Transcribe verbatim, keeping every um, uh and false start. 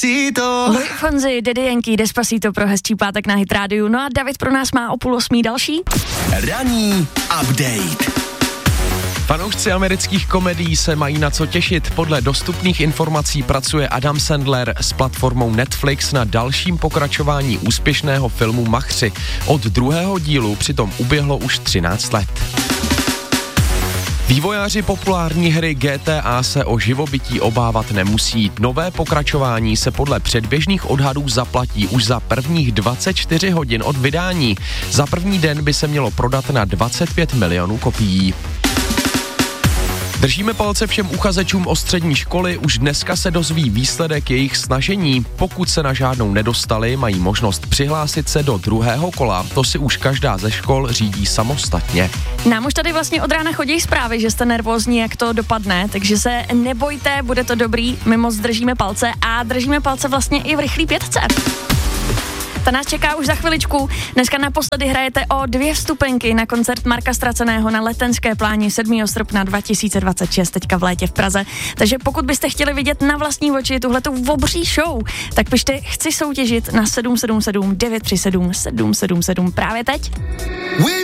Despacito. Luis Fonsi, Daddy Yankee, Despacito pro hezčí pátek na Hit rádiu. No a David pro nás má o půl osmý další. Ranní update. Fanoušci amerických komedií se mají na co těšit. Podle dostupných informací pracuje Adam Sandler s platformou Netflix na dalším pokračování úspěšného filmu Machři. Od druhého dílu přitom uběhlo už třináct let. Vývojáři populární hry G T A se o živobytí obávat nemusí. Nové pokračování se podle předběžných odhadů zaplatí už za prvních dvacet čtyři hodin od vydání. Za první den by se mělo prodat na dvacet pět milionů kopií. Držíme palce všem uchazečům o střední školy, už dneska se dozví výsledek jejich snažení. Pokud se na žádnou nedostali, mají možnost přihlásit se do druhého kola. To si už každá ze škol řídí samostatně. Nám už tady vlastně od rána chodí zprávy, že jste nervózní, jak to dopadne, takže se nebojte, bude to dobrý, my moc držíme palce a držíme palce vlastně i v rychlý pětce. Ta nás čeká už za chviličku. Dneska naposledy hrajete o dvě vstupenky na koncert Marka Ztraceného na Letenské pláni sedmého srpna dva tisíce dvacet šest, teďka v létě v Praze. Takže pokud byste chtěli vidět na vlastní oči tuhletu obří show, tak pište chci soutěžit na sedm sedm sedm devět tři sedm sedm sedm sedm právě teď.